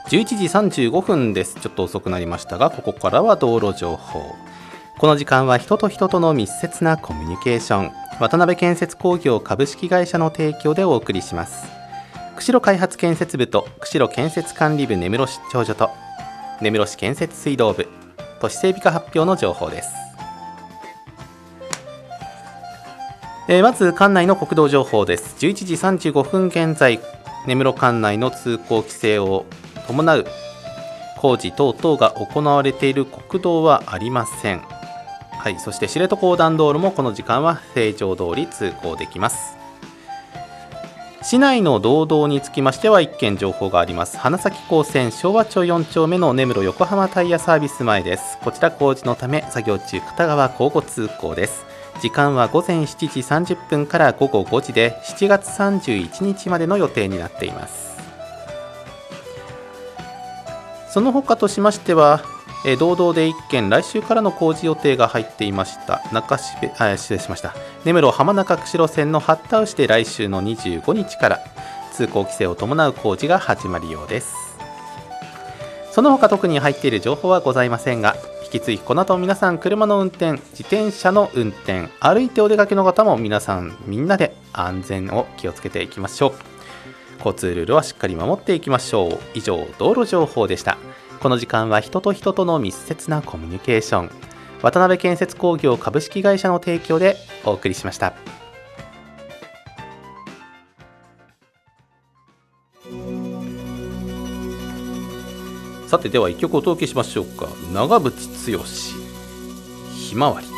11時35分です。ちょっと遅くなりましたが、ここからは道路情報。この時間は人と人との密接なコミュニケーション、渡辺建設工業株式会社の提供でお送りします。釧路開発建設部と釧路建設管理部根室出張所と根室市建設水道部都市整備課発表の情報です。まず管内の国道情報です。11時35分現在、根室管内の通行規制を伴う工事等々が行われている国道はありません。はい、そして知床横断道路もこの時間は正常通り通行できます。市内の道道につきましては1件情報があります。花咲高線昭和町4丁目の根室横浜タイヤサービス前です。こちら工事のため作業中片側交互通行です。時間は午前7時30分から午後5時で7月31日までの予定になっています。その他としましては、道道で1件来週からの工事予定が入っていました。失礼しました。根室浜中釧路線の八田牛で来週の25日から通行規制を伴う工事が始まるようです。その他特に入っている情報はございませんが、引き続きこの後皆さん車の運転、自転車の運転、歩いてお出かけの方も皆さんみんなで安全を気をつけていきましょう。交通ルールはしっかり守っていきましょう。以上、道路情報でした。この時間は人と人との密接なコミュニケーション、渡辺建設工業株式会社の提供でお送りしました。さて、では一曲お届けしましょうか。長渕剛、ひまわり。